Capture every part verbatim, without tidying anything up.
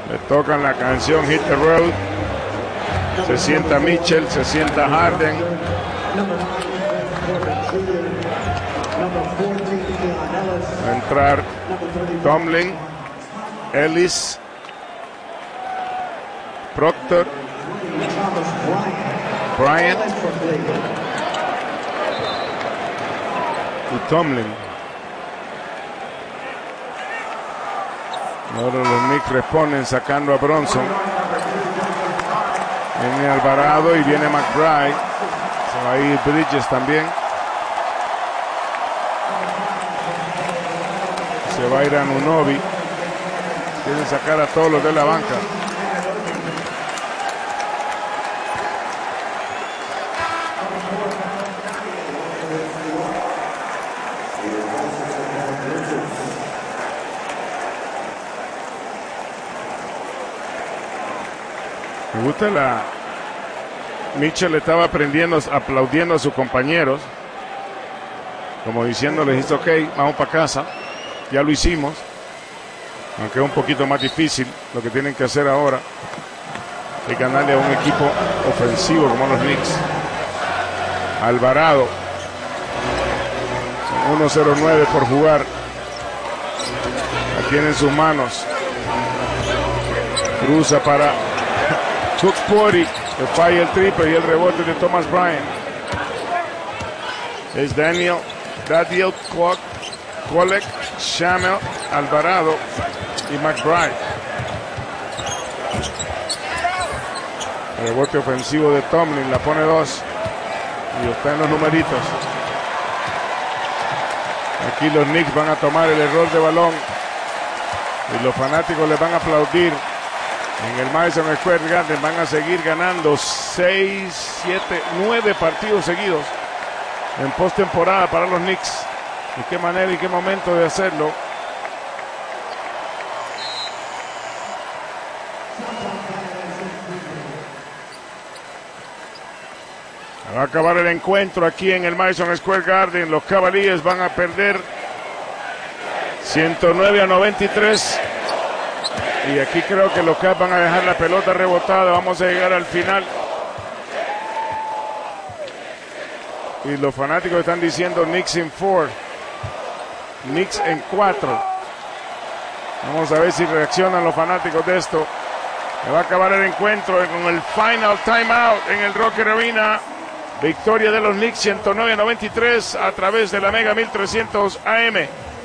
Le tocan la canción Hit the Road. Se sienta Mitchell, se sienta Harden. Va a entrar Tomlin, Ellis, Proctor, Bryant y Tomlin. Ahora los Knicks responden sacando a Bronson. Viene Alvarado y viene McBride. Se va a ir Bridges también. Se va a ir a Anunoby. Quieren sacar a todos los de la banca. Me gusta la... Mitchell estaba aprendiendo, aplaudiendo a sus compañeros, como diciéndoles, it's ok, vamos para casa, ya lo hicimos, aunque es un poquito más difícil lo que tienen que hacer ahora, es ganarle a un equipo ofensivo como los Knicks. Alvarado, uno cero nueve por jugar, la tiene en sus manos, cruza para Chuck Porty, que falla el triple y el rebote de Thomas Bryant. Es Daniel, Daniel Kolek, Shamel, Alvarado y McBride. Rebote ofensivo de Tomlin, la pone dos y está en los numeritos. Aquí los Knicks van a tomar el error de balón y los fanáticos les van a aplaudir. En el Madison Square Garden van a seguir ganando seis, siete, nueve partidos seguidos en postemporada para los Knicks. ¿De qué manera y qué momento de hacerlo? Va a acabar el encuentro aquí en el Madison Square Garden. Los Cavaliers van a perder ciento nueve a noventa y tres. Y aquí creo que los Cavs van a dejar la pelota rebotada. Vamos a llegar al final. Y los fanáticos están diciendo Knicks in four. Knicks en cuatro. Vamos a ver si reaccionan los fanáticos de esto. Se va a acabar el encuentro con el final timeout en el Rocket Arena. Victoria de los Knicks ciento nueve a noventa y tres a través de la Mega mil trescientos A M.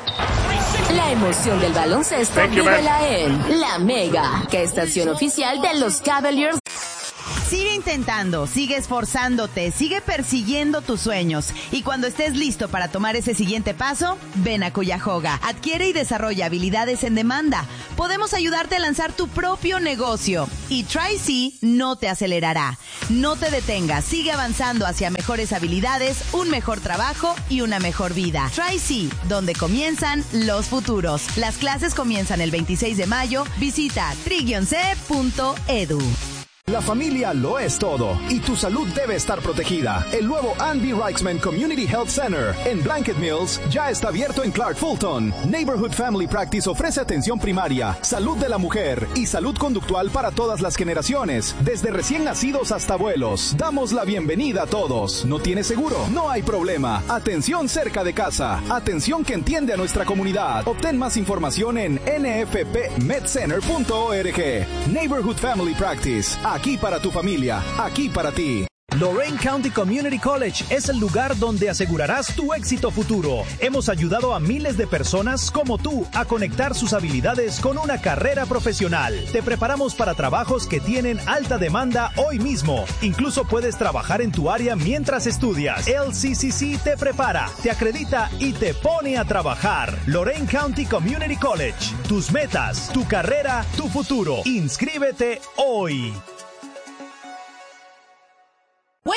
La emoción del baloncesto, vívela en La Mega, que estación oficial de los Cavaliers. Sigue intentando, sigue esforzándote, sigue persiguiendo tus sueños. Y cuando estés listo para tomar ese siguiente paso, ven a Cuyahoga. Adquiere y desarrolla habilidades en demanda. Podemos ayudarte a lanzar tu propio negocio. Y TriC no te acelerará. No te detengas, sigue avanzando hacia mejores habilidades, un mejor trabajo y una mejor vida. TriC, donde comienzan los futuros. Las clases comienzan el veintiséis de mayo. Visita tri c punto edu. La familia lo es todo y tu salud debe estar protegida. El nuevo Ann B. Reichsman Community Health Center en Blanket Mills ya está abierto en Clark Fulton. Neighborhood Family Practice ofrece atención primaria, salud de la mujer y salud conductual para todas las generaciones, desde recién nacidos hasta abuelos. Damos la bienvenida a todos. ¿No tienes seguro? No hay problema. Atención cerca de casa. Atención que entiende a nuestra comunidad. Obtén más información en n f p med center punto org. Neighborhood Family Practice. Aquí para tu familia, aquí para ti. Lorain County Community College es el lugar donde asegurarás tu éxito futuro. Hemos ayudado a miles de personas como tú a conectar sus habilidades con una carrera profesional. Te preparamos para trabajos que tienen alta demanda hoy mismo. Incluso puedes trabajar en tu área mientras estudias. L C C C te prepara, te acredita y te pone a trabajar. Lorain County Community College. Tus metas, tu carrera, tu futuro. Inscríbete hoy.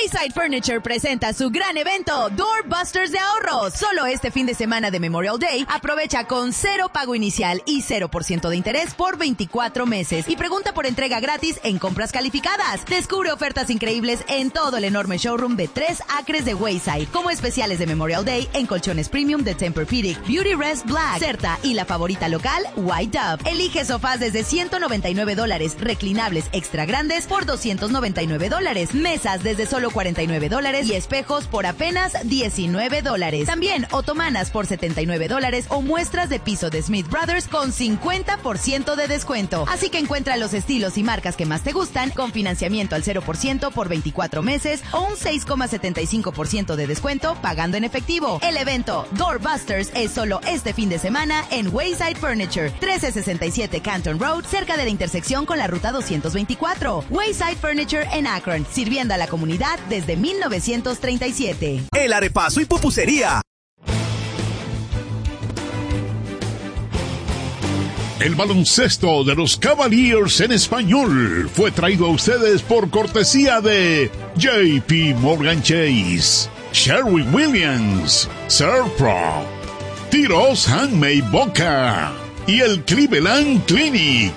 Wayside Furniture presenta su gran evento Doorbusters de ahorros. Solo este fin de semana de Memorial Day, aprovecha con cero pago inicial y cero por ciento de interés por veinticuatro meses. Y pregunta por entrega gratis en compras calificadas. Descubre ofertas increíbles en todo el enorme showroom de tres acres de Wayside, como especiales de Memorial Day en colchones premium de Tempur-Pedic, Beauty Rest Black, Certa y la favorita local, White Dove. Elige sofás desde ciento noventa y nueve dólares, reclinables extra grandes por doscientos noventa y nueve dólares, mesas desde solo cuarenta y nueve dólares y espejos por apenas diecinueve dólares. También otomanas por setenta y nueve dólares o muestras de piso de Smith Brothers con cincuenta por ciento de descuento. Así que encuentra los estilos y marcas que más te gustan con financiamiento al cero por ciento por veinticuatro meses o un seis coma setenta y cinco por ciento de descuento pagando en efectivo. El evento Doorbusters es solo este fin de semana en Wayside Furniture, trece sesenta y siete Canton Road, cerca de la intersección con la ruta doscientos veinticuatro. Wayside Furniture en Akron, sirviendo a la comunidad desde mil novecientos treinta y siete. El arepazo y pupusería. El baloncesto de los Cavaliers en español fue traído a ustedes por cortesía de J P Morgan Chase, Sherwin Williams, Serpro, Tiros Handmade Boca y el Cleveland Clinic.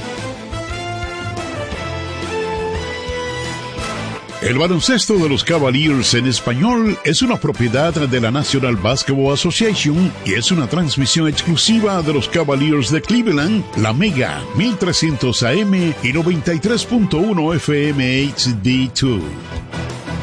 El baloncesto de los Cavaliers en español es una propiedad de la National Basketball Association y es una transmisión exclusiva de los Cavaliers de Cleveland, la Mega mil trescientos A M y noventa y tres punto uno F M H D dos.